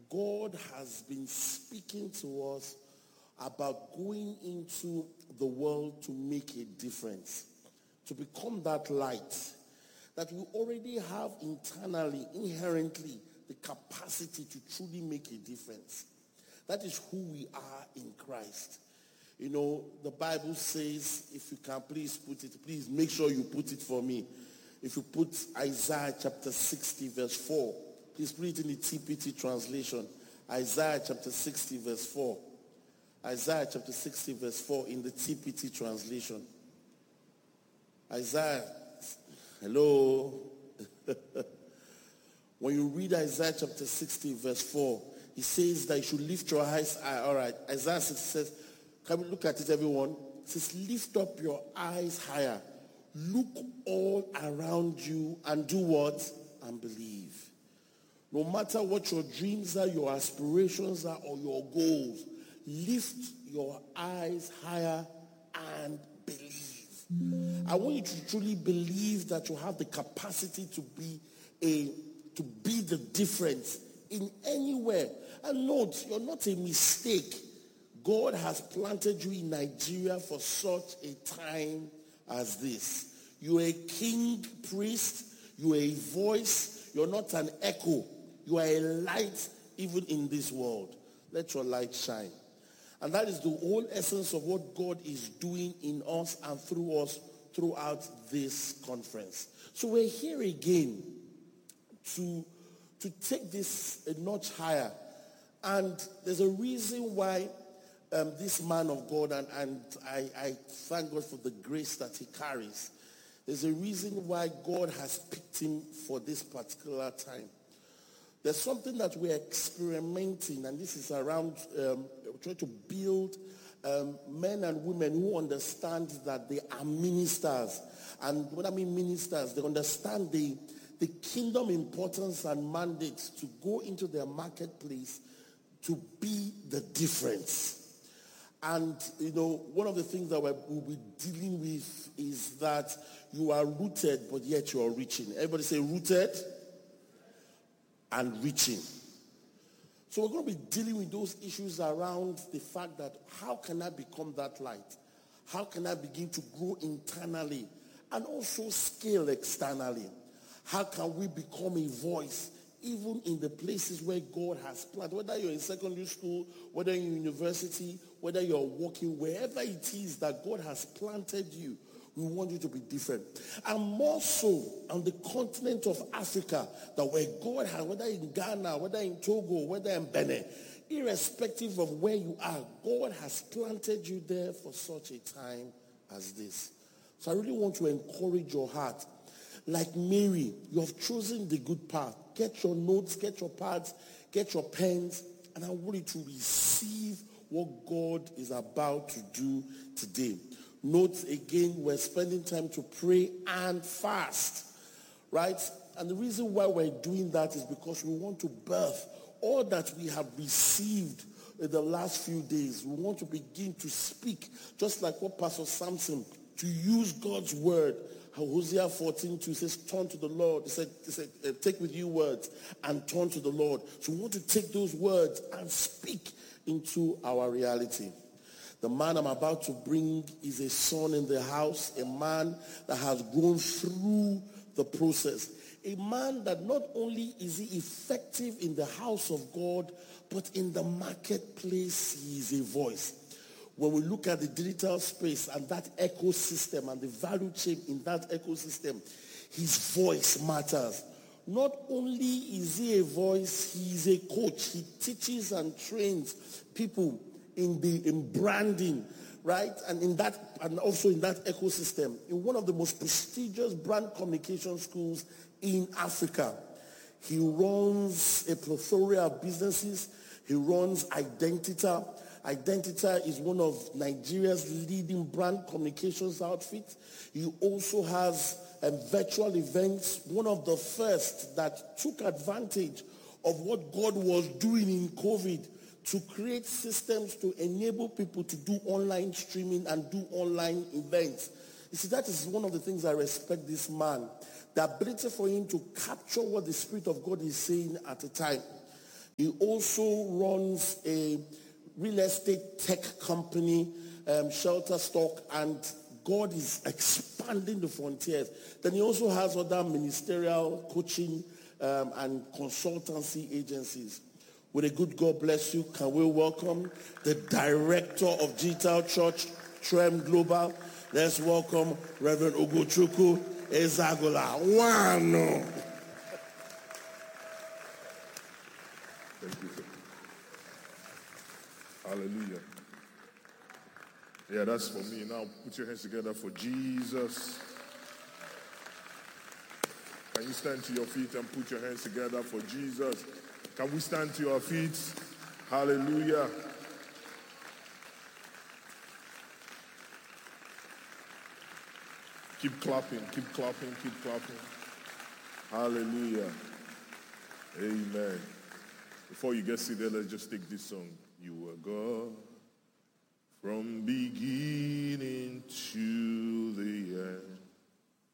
God has been speaking to us about going into the world to make a difference, to become that light that we already have internally, inherently, the capacity to truly make a difference. That is who we are in Christ. You know, the Bible says, if you can please put it, please make sure you put it for me. If you put Isaiah chapter 60 verse 4, please put it in the TPT translation. Isaiah chapter 60 verse 4. Isaiah chapter 60 verse 4 in the TPT translation. Isaiah, hello. When you read Isaiah chapter 60 verse 4, he says that you should lift your eyes. All right, Isaiah 60 says, can we look at it, everyone? It says, lift up your eyes higher. Look all around you and do what? And believe. No matter what your dreams are, your aspirations are, or your goals, lift your eyes higher and believe. I want you to truly believe that you have the capacity to be the difference in anywhere. And note, you're not a mistake. God has planted you in Nigeria for such a time as this. You're a king priest. You're a voice. You're not an echo. You are a light even in this world. Let your light shine. And that is the whole essence of what God is doing in us and through us throughout this conference. So we're here again to take this a notch higher. And there's a reason why this man of God, and I thank God for the grace that he carries. There's a reason why God has picked him for this particular time. There's something that we're experimenting, and this is around trying to build men and women who understand that they are ministers. And when I mean ministers, they understand the kingdom importance and mandates to go into their marketplace to be the difference. And, you know, one of the things that we'll be dealing with is that you are rooted, but yet you are reaching. Everybody say rooted and reaching. So we're going to be dealing with those issues around the fact that how can I become that light? How can I begin to grow internally and also scale externally? How can we become a voice even in the places where God has planted? Whether you're in secondary school, whether you're in university, whether you're working, wherever it is that God has planted you, we want you to be different. And more so on the continent of Africa, that where God has, whether in Ghana, whether in Togo, whether in Benin, irrespective of where you are, God has planted you there for such a time as this. So I really want to encourage your heart. Like Mary, you have chosen the good path. Get your notes, get your pads, get your pens, and I want you to receive what God is about to do today. Note again, we're spending time to pray and fast, right? And the reason why we're doing that is because we want to birth all that we have received in the last few days. We want to begin to speak, just like what Pastor Samson, to use God's word. Hosea 14:2 says, turn to the Lord. He said, take with you words and turn to the Lord. So we want to take those words and speak into our reality. The man I'm about to bring is a son in the house, a man that has grown through the process. A man that not only is he effective in the house of God, but in the marketplace, he is a voice. When we look at the digital space and that ecosystem and the value chain in that ecosystem, his voice matters. Not only is he a voice, he is a coach. He teaches and trains people in branding, right? And also in that ecosystem, in one of the most prestigious brand communication schools in Africa. He runs a plethora of businesses. He runs Identita. Identita is one of Nigeria's leading brand communications outfits. He also has virtual events, one of the first that took advantage of what God was doing in COVID to create systems to enable people to do online streaming and do online events. You see, that is one of the things I respect this man. The ability for him to capture what the Spirit of God is saying at a time. He also runs a real estate tech company, Shelter Stock, and God is expanding the frontiers. Then he also has other ministerial coaching and consultancy agencies. With a good God bless you, can we welcome the director of Digital Church, Trem Global. Let's welcome Reverend Ugochukwu Ezagola. One. Thank you. Hallelujah. Yeah, that's for me. Now put your hands together for Jesus. Can you stand to your feet and put your hands together for Jesus? Can we stand to our feet? Hallelujah. Keep clapping, keep clapping, keep clapping. Hallelujah. Amen. Before you get seated, let's just take this song. You are God from beginning.